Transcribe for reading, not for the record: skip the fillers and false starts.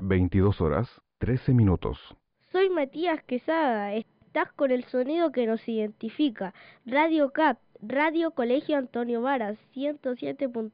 22 horas, 13 minutos. Soy Matías Quesada, estás con el sonido que nos identifica. Radio CAP, Radio Colegio Antonio Varas, 107.